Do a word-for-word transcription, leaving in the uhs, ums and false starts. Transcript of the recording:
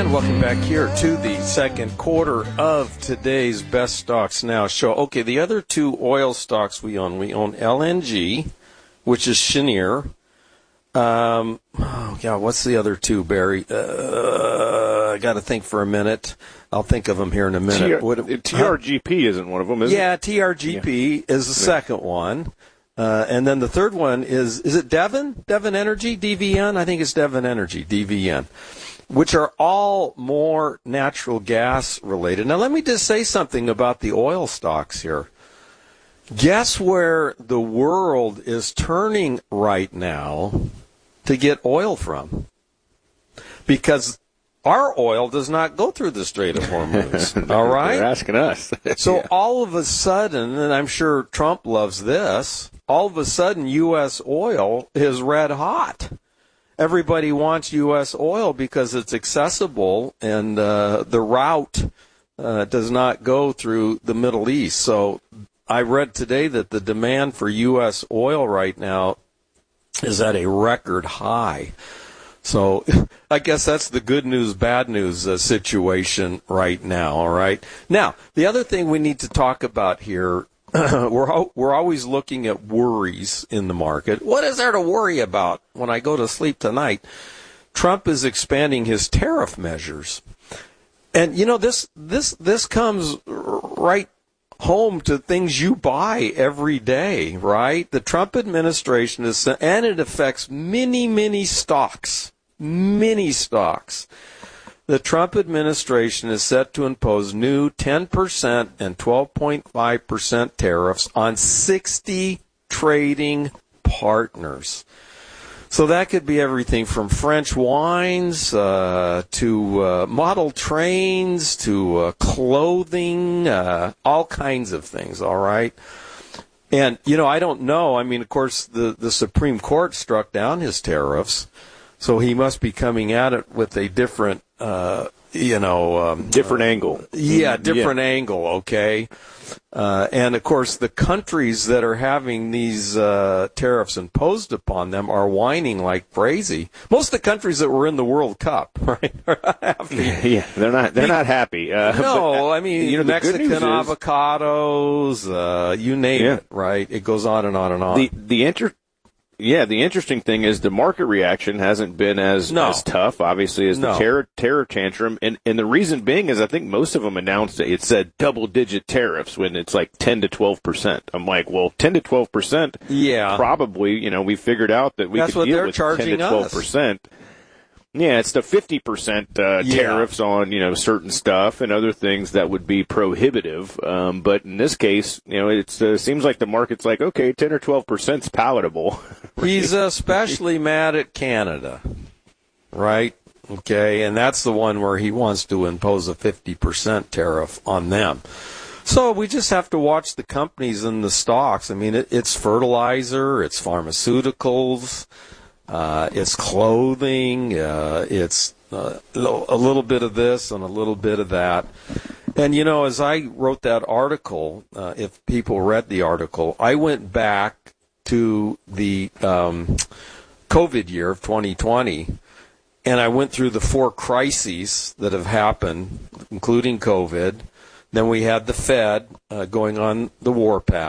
And welcome back here to the second quarter of today's Best Stocks Now show. Okay, the other two oil stocks we own, we own L N G, which is Cheniere. Um, oh, yeah, what's the other two, Barry? Uh, I got to think for a minute. I'll think of them here in a minute. T R- what, T R G P huh? Isn't one of them, is yeah, it? T R G P yeah. is the yeah. second one. Uh, and then the third one is, is it Devon? Devon Energy? D V N? I think it's Devon Energy, D V N, which are all more natural gas related. Now, let me just say something about the oil stocks here. Guess where the world is turning right now to get oil from? Because our oil does not go through the Strait of Hormuz. All right? They're asking us. So yeah. all of a sudden, and I'm sure Trump loves this, all of a sudden U S oil is red hot. Everybody wants U S oil because it's accessible, and uh, the route uh, does not go through the Middle East. So I read today that the demand for U S oil right now is at a record high. So I guess that's the good news, bad news uh, situation right now, all right? Now, the other thing we need to talk about here, we're we're always looking at worries in the market. What is there to worry about when I go to sleep tonight? Trump is expanding his tariff measures. And, you know, this this this comes right home to things you buy every day, right? The Trump administration is, and it affects many, many stocks, many stocks. The Trump administration is set to impose new ten percent and twelve point five percent tariffs on sixty trading partners. So that could be everything from French wines uh, to uh, model trains to uh, clothing, uh, all kinds of things, all right? And, you know, I don't know. I mean, of course, the, the Supreme Court struck down his tariffs, so he must be coming at it with a different, uh, you know... Um, different uh, angle. Yeah, different yeah. angle, okay? Uh, and, of course, the countries that are having these uh, tariffs imposed upon them are whining like crazy. Most of the countries that were in the World Cup, right, are not happy. Yeah, they're not. They're not happy. Uh, no, but, I mean, you know, Mexican the avocados, uh, you name yeah. it, right? It goes on and on and on. The the inter- Yeah, the interesting thing is the market reaction hasn't been as no. as tough, obviously, as no. the terror terror tantrum, and and the reason being is I think most of them announced it, it said double digit tariffs when it's like ten to twelve percent. I'm like, well, ten to twelve percent. Yeah, probably. You know, we figured out that we That's could what deal they're with charging ten to twelve percent. Yeah, it's the fifty percent uh, yeah. tariffs on, you know, certain stuff and other things that would be prohibitive. Um, but in this case, you know, it uh, seems like the market's like, okay, ten or twelve percent is palatable. He's especially mad at Canada, right? Okay, and that's the one where he wants to impose a fifty percent tariff on them. So we just have to watch the companies and the stocks. I mean, it, it's fertilizer, it's pharmaceuticals, Uh, it's clothing, uh, it's uh, a little bit of this and a little bit of that. And, you know, as I wrote that article, uh, if people read the article, I went back to the um, COVID year of twenty twenty, and I went through the four crises that have happened, including COVID. Then we had the Fed uh, going on the warpath.